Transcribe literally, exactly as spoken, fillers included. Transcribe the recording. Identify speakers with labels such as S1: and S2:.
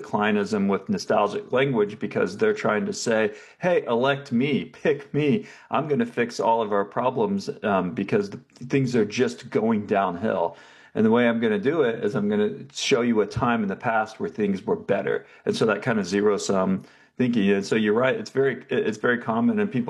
S1: declinism with nostalgic language because they're trying to say, hey, elect me, pick me. I'm going to fix all of our problems um, because the, things are just going downhill. And the way I'm going to do it is I'm going to show you a time in the past where things were better. And so that kind of zero sum thinking. And so you're right. It's very, it's very common, and people